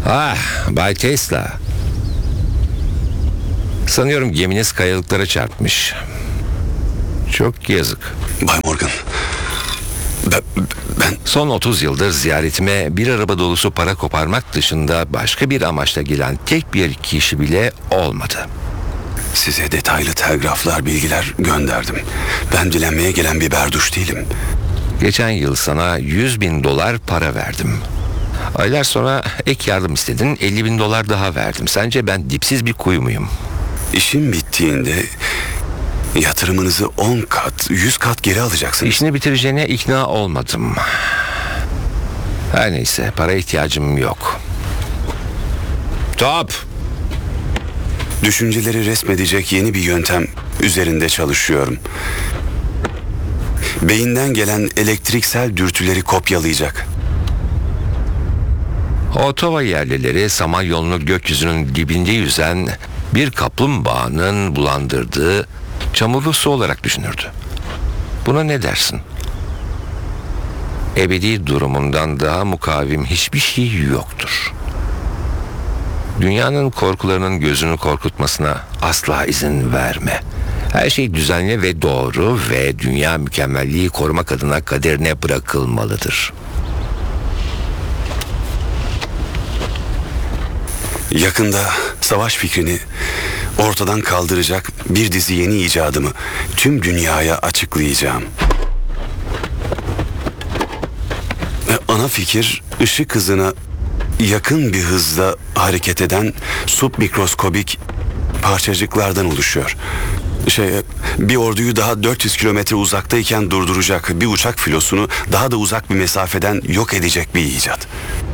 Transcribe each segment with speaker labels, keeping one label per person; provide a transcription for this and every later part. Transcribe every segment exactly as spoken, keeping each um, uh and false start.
Speaker 1: Ah, Bay Tesla. Sanıyorum geminiz kayalıklara çarpmış. Çok yazık.
Speaker 2: Bay Morgan, ben, ben...
Speaker 1: Son otuz yıldır ziyaretime bir araba dolusu para koparmak dışında başka bir amaçla gelen tek bir kişi bile olmadı.
Speaker 2: Size detaylı telgraflar, bilgiler gönderdim. Ben dilenmeye gelen bir berduş değilim.
Speaker 1: Geçen yıl sana yüz bin dolar para verdim. Aylar sonra ek yardım istedin, elli bin dolar daha verdim. Sence ben dipsiz bir kuyu muyum?
Speaker 2: İşim bittiğinde yatırımınızı on kat, yüz kat geri alacaksınız.
Speaker 1: İşini bitireceğine ikna olmadım. Her neyse, para ihtiyacım yok. Top!
Speaker 2: Düşünceleri resmedecek yeni bir yöntem üzerinde çalışıyorum. Beyinden gelen elektriksel dürtüleri kopyalayacak.
Speaker 1: Otova yerlileri Samanyolu'nu gökyüzünün dibinde yüzen bir kaplumbağanın bulandırdığı çamurlu su olarak düşünürdü. Buna ne dersin? Ebedi durumundan daha mukavim hiçbir şey yoktur. Dünyanın korkularının gözünü korkutmasına asla izin verme. Her şey düzenli ve doğru ve dünya mükemmelliği korumak adına kaderine bırakılmalıdır.
Speaker 2: Yakında savaş fikrini ortadan kaldıracak bir dizi yeni icadımı tüm dünyaya açıklayacağım. Ana fikir, ışık hızına yakın bir hızda hareket eden submikroskobik parçacıklardan oluşuyor. Şey, bir orduyu daha dört yüz kilometre uzaktayken durduracak, bir uçak filosunu daha da uzak bir mesafeden yok edecek bir icat.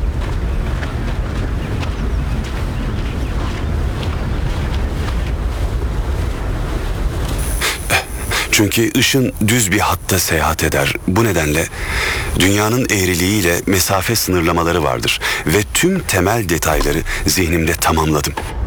Speaker 2: Çünkü ışın düz bir hatta seyahat eder. Bu nedenle dünyanın eğriliğiyle mesafe sınırlamaları vardır. Ve tüm temel detayları zihnimde tamamladım.